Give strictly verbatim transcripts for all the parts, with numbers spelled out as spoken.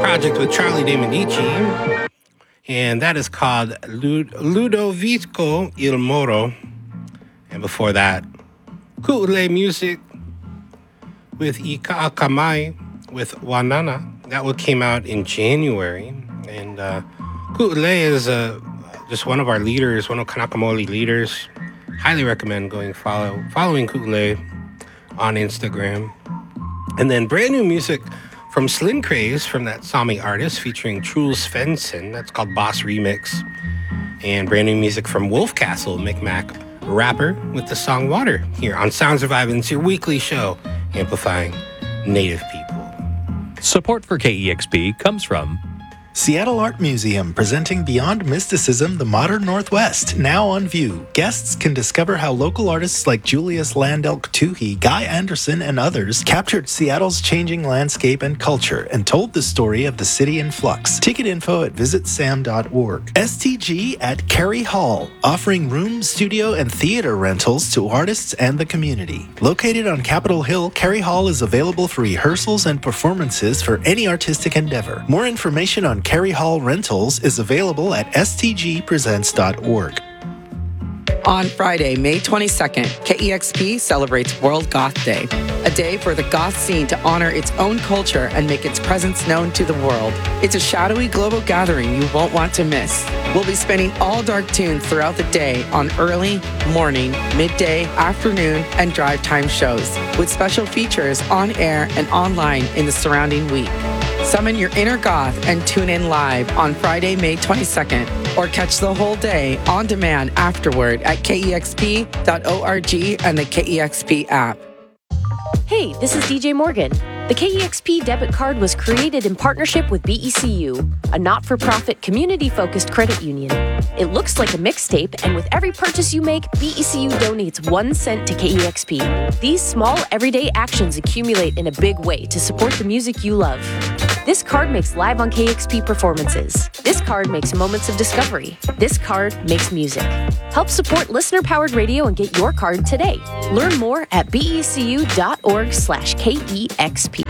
project with Charlie De Medici, and that is called Lud- Ludovico Il Moro. And before that, Ku'ule Music with Ika Akamai with Wanana. That one came out in January. And uh, Ku'ule is uh, just one of our leaders, one of Kanakamoli leaders. Highly recommend going follow following Ku'ule on Instagram. And then brand new music from Slin Craze, from that Sami artist, featuring Truls Svensson. That's called Boss Remix. And brand new music from Wolfcastle, Micmac rapper, with the song Water, here on Sounds of Vibance, your weekly show amplifying Native people. Support for K E X P comes from Seattle Art Museum, presenting Beyond Mysticism, the Modern Northwest, now on view. Guests can discover how local artists like Julius Landelk Tuhi, Guy Anderson, and others captured Seattle's changing landscape and culture and told the story of the city in flux. Ticket info at visit sam dot org. S T G at Carey Hall, offering room, studio, and theater rentals to artists and the community. Located on Capitol Hill, Carey Hall is available for rehearsals and performances for any artistic endeavor. More information on Carey Hall Rentals is available at s t g presents dot org. On Friday, May twenty-second, K E X P celebrates World Goth Day, a day for the goth scene to honor its own culture and make its presence known to the world. It's a shadowy global gathering you won't want to miss. We'll be spinning all dark tunes throughout the day on early, morning, midday, afternoon, and drive time shows, with special features on air and online in the surrounding week. Summon your inner goth and tune in live on Friday, May twenty-second, or catch the whole day on demand afterward at k e x p dot org and the K E X P app. Hey, this is D J Morgan. The K E X P debit card was created in partnership with B E C U, a not-for-profit community-focused credit union. It looks like a mixtape, and with every purchase you make, B E C U donates one cent to K E X P. These small, everyday actions accumulate in a big way to support the music you love. This card makes Live on K E X P performances. This card makes Moments of Discovery. This card makes music. Help support listener-powered radio and get your card today. Learn more at b e c u dot org slash K E X P.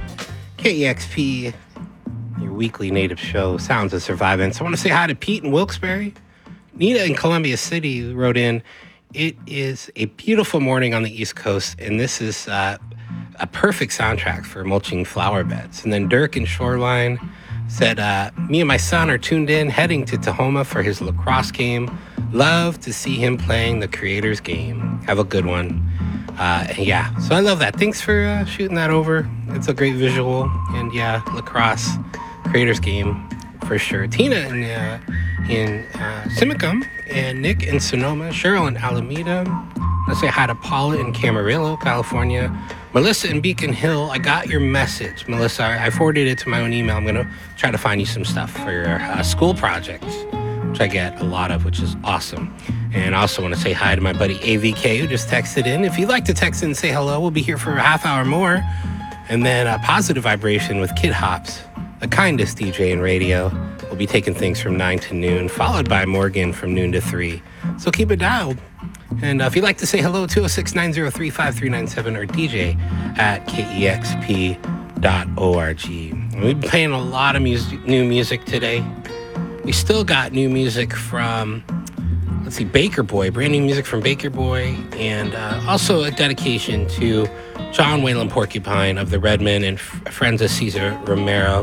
K E X P, your weekly native show, Sounds of Survivance. I want to say hi to Pete in Wilkes-Barre. Nina in Columbia City wrote in, it is a beautiful morning on the East Coast, and this is uh, a perfect soundtrack for mulching flower beds. And then Dirk in Shoreline said, uh, me and my son are tuned in, heading to Tahoma for his lacrosse game. Love to see him playing the Creators game. Have a good one. Uh, yeah, so I love that. Thanks for uh, shooting that over. It's a great visual. And yeah, lacrosse, Creators game for sure. Tina in, uh, in uh, Simicum, and Nick in Sonoma, Cheryl in Alameda. Let's say hi to Paula in Camarillo, California. Melissa in Beacon Hill, I got your message. Melissa, I forwarded it to my own email. I'm going to try to find you some stuff for your uh, school projects, which I get a lot of, which is awesome. And I also want to say hi to my buddy A V K, who just texted in. If you'd like to text in and say hello, we'll be here for a half hour more. And then a Positive Vibration with Kid Hops, the kindest D J in radio. We'll be taking things from nine to noon, followed by Morgan from noon to three. So keep it dialed. And uh, if you'd like to say hello, two oh six, nine oh three, five three nine seven or D J at k e x p dot org. And we've been playing a lot of music, new music today. We still got new music from, let's see, Baker Boy, brand new music from Baker Boy, and uh, also a dedication to John Wayland Porcupine of the Redmen and F- Friends of Cesar Romero,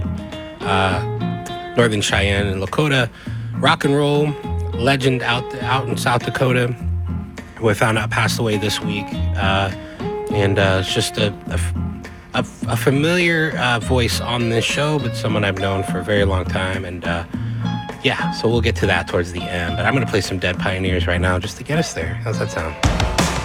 uh, Northern Cheyenne and Lakota rock and roll legend out out in South Dakota, who I found out passed away this week. Uh, and uh, it's just a, a, a, a familiar uh, voice on this show, but someone I've known for a very long time. And uh, yeah, so we'll get to that towards the end. But I'm going to play some Dead Pioneers right now just to get us there. How's that sound?